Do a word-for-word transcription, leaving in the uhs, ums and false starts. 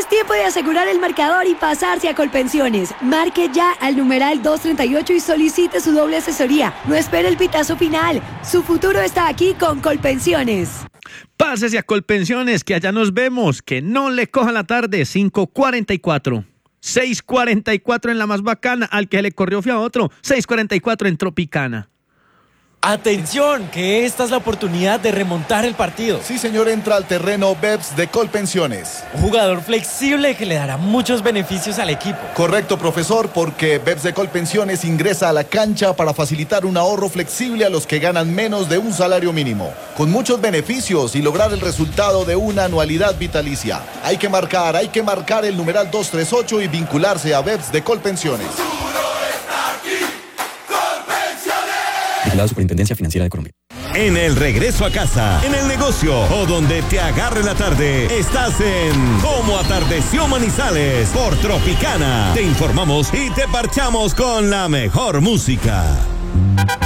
Es tiempo de asegurar el marcador y pasarse a Colpensiones. Marque ya al numeral doscientos treinta y ocho y solicite su doble asesoría. No espere el pitazo final. Su futuro está aquí con Colpensiones. Pásese a Colpensiones, que allá nos vemos. Que no le coja la tarde. cinco cuarenta y cuatro. seis cuarenta y cuatro en la más bacana. Al que le corrió fue a otro. seis cuarenta y cuatro en Tropicana. ¡Atención! Que esta es la oportunidad de remontar el partido. Sí, señor, entra al terreno Beps de Colpensiones. Un jugador flexible que le dará muchos beneficios al equipo. Correcto, profesor, porque Beps de Colpensiones ingresa a la cancha para facilitar un ahorro flexible a los que ganan menos de un salario mínimo, con muchos beneficios y lograr el resultado de una anualidad vitalicia. Hay que marcar, hay que marcar el numeral doscientos treinta y ocho y vincularse a Beps de Colpensiones. La Superintendencia Financiera de Colombia. En el regreso a casa, en el negocio o donde te agarre la tarde, estás en Cómo Atardeció Manizales por Tropicana. Te informamos y te parchamos con la mejor música.